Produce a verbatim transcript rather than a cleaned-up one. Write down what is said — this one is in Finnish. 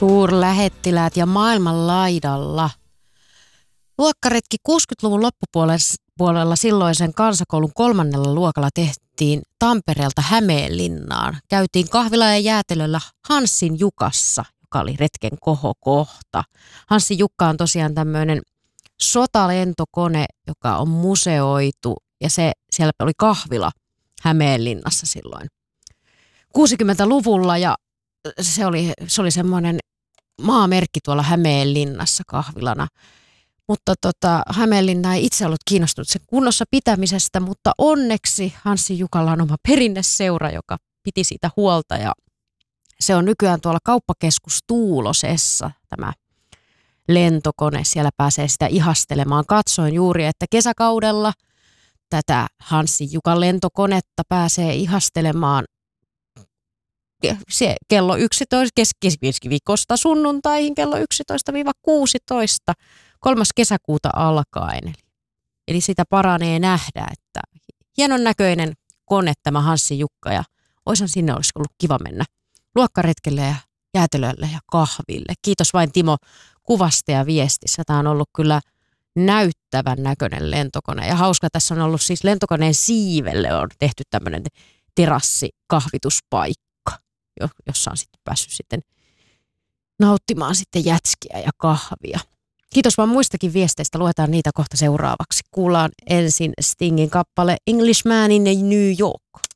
suurlähettiläät ja maailman laidalla. Luokkaretki kuusikymmentäluvun loppupuolella silloisen kansakoulun kolmannella luokalla tehtiin Tampereelta Hämeenlinnaan. Käytiin kahvila ja jäätelöllä Hanssin Jukassa, joka oli retken kohokohta. Hanssin Jukka on tosiaan tämmöinen sotalentokone, joka on museoitu, ja se, siellä oli kahvila Hämeenlinnassa silloin kuusikymmentäluvulla, ja se oli, se oli semmoinen maamerkki tuolla Hämeenlinnassa kahvilana. Mutta tota, Hämeenlinna ei itse ollut kiinnostunut sen kunnossa pitämisestä, mutta onneksi Hanssin Jukalla on oma perinneseura, joka piti siitä huolta, ja se on nykyään tuolla kauppakeskus Tuulosessa tämä lentokone. Siellä pääsee sitä ihastelemaan. Katsoin juuri, että kesäkaudella tätä Hanssin Jukan lentokonetta pääsee ihastelemaan se kello yksitoista keskiviikosta sunnuntaihin kello yksitoista kuusitoista kolmas kesäkuuta alkaen. Eli, eli sitä paranee nähdä, että hienon näköinen kone tämä Hanssin Jukka, ja oisan sinne olisi ollut kiva mennä luokkaretkelle ja jäätelölle ja kahville. Kiitos vain Timo kuvasta ja viestissä. Tämä on ollut kyllä näyttävän näköinen lentokone. Ja hauska, tässä on ollut siis lentokoneen siivelle on tehty tämmöinen terassikahvituspaikka, jossa on sitten päässyt sitten nauttimaan sitten jätskiä ja kahvia. Kiitos vaan muistakin viesteistä. Luetaan niitä kohta seuraavaksi. Kuullaan ensin Stingin kappale Englishman in New York.